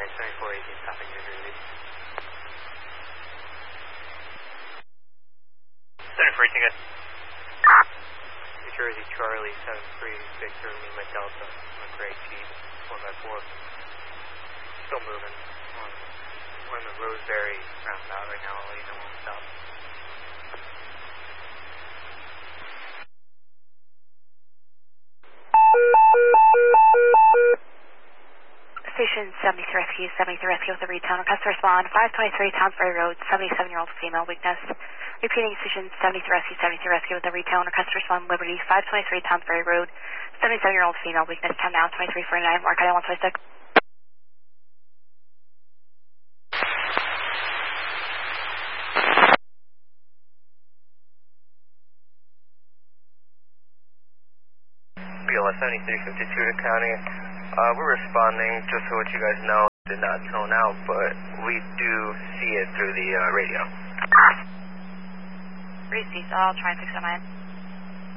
7418, stopping New Jersey. 7418, good. New Jersey, Charlie, 73, Victor, Lima, Delta, on a gray Jeep, 4x4. Still moving. We're in the Roseberry roundabout right now. I'll let you know when we stop. Station 73 Rescue, 73 Rescue with the Retail. Request to respond. 523 Townsbury Road, 77-year-old female, weakness. Repeating Station 73 Rescue, 73 Rescue with the Retail. Request to respond. Liberty, 523 Townsbury Road, 77-year-old female, weakness. Time now, 2349. Mark ID 126. BLS 7352 to County. We're responding, just so what you guys know, did not tone out, but we do see it through the radio. Receive, I'll try and fix it on my end.